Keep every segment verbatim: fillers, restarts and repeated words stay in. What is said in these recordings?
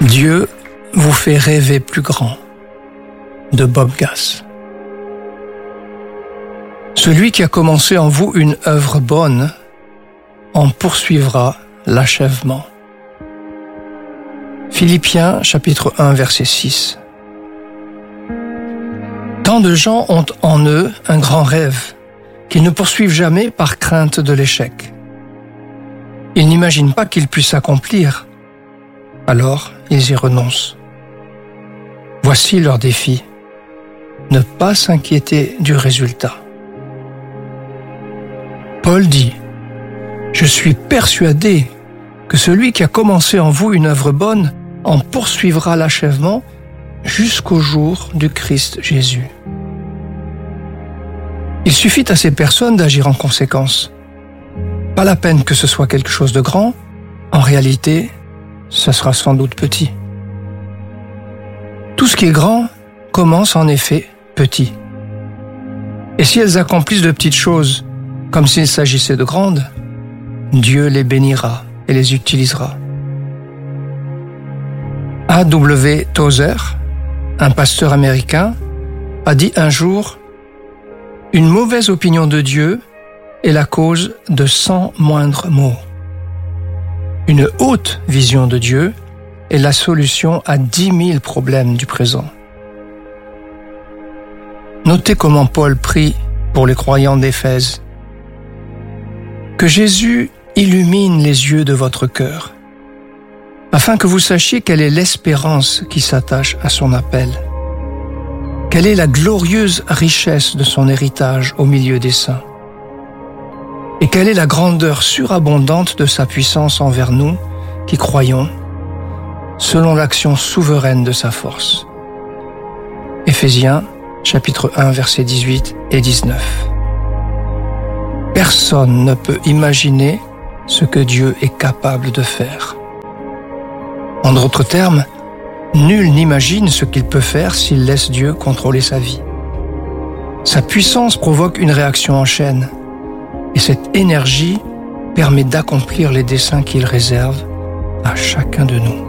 Dieu vous fait rêver plus grand, de Bob Gass. Celui qui a commencé en vous une œuvre bonne en poursuivra l'achèvement. Philippiens chapitre un verset six. Tant de gens ont en eux un grand rêve qu'ils ne poursuivent jamais par crainte de l'échec. Ils n'imaginent pas qu'ils puissent s'accomplir, alors ils y renoncent. Voici leur défi, ne pas s'inquiéter du résultat. Paul dit, « Je suis persuadé que celui qui a commencé en vous une œuvre bonne en poursuivra l'achèvement jusqu'au jour du Christ Jésus. » Il suffit à ces personnes d'agir en conséquence. Pas la peine que ce soit quelque chose de grand, en réalité, ce sera sans doute petit. Tout ce qui est grand commence en effet petit. Et si elles accomplissent de petites choses, comme s'il s'agissait de grandes, Dieu les bénira et les utilisera. A W Tozer, un pasteur américain, a dit un jour « Une mauvaise opinion de Dieu est la cause de cent moindres maux. Une haute vision de Dieu est la solution à dix mille problèmes du présent. » Notez comment Paul prie pour les croyants d'Éphèse. « Que Jésus illumine les yeux de votre cœur, afin que vous sachiez quelle est l'espérance qui s'attache à son appel. Quelle est la glorieuse richesse de son héritage au milieu des saints? Et quelle est la grandeur surabondante de sa puissance envers nous qui croyons, selon l'action souveraine de sa force. » Éphésiens, chapitre un, versets dix-huit et dix-neuf. Personne ne peut imaginer ce que Dieu est capable de faire. En d'autres termes, nul n'imagine ce qu'il peut faire s'il laisse Dieu contrôler sa vie. Sa puissance provoque une réaction en chaîne, et cette énergie permet d'accomplir les desseins qu'il réserve à chacun de nous.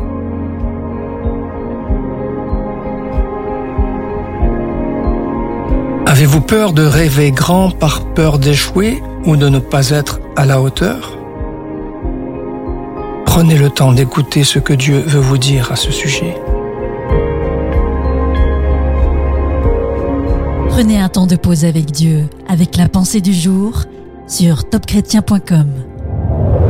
Avez-vous peur de rêver grand par peur d'échouer ou de ne pas être à la hauteur? Prenez le temps d'écouter ce que Dieu veut vous dire à ce sujet. Prenez un temps de pause avec Dieu, avec la pensée du jour, sur top chrétien point com.